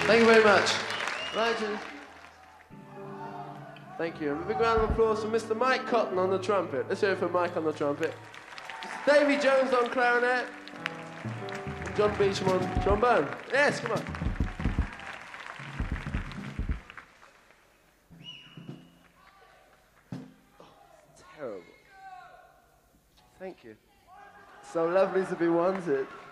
Thank you very much. Right, thank you. And a big round of applause for Mr. Mike Cotton on the trumpet. Let's hear it for Mike on the trumpet. Davy Jones on clarinet. And John Beecham on trombone. Yes, come on. Oh, terrible. Thank you. So lovely to be wanted.